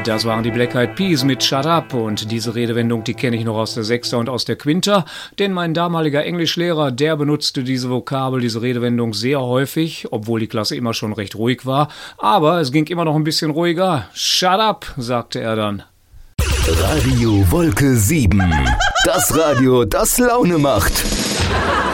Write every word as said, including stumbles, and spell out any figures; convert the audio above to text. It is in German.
Das waren die Black Eyed Peas mit Shut Up und diese Redewendung, die kenne ich noch aus der Sechster und aus der Quinta, denn mein damaliger Englischlehrer, der benutzte diese Vokabel, diese Redewendung sehr häufig, obwohl die Klasse immer schon recht ruhig war, aber es ging immer noch ein bisschen ruhiger. Shut up, sagte er dann. Radio Wolke sieben, das Radio, das Laune macht.